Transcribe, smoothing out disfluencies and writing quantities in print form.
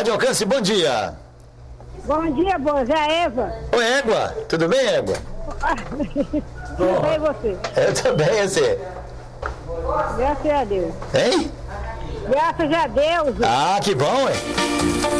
Rádio Alcance, bom dia. Bom dia, Bozo, é a Eva. Oi, Égua, tudo bem, Égua? Tudo bem, você? Eu também, você. Graças a Deus. Hein? Graças a Deus. Ah, que bom, hein?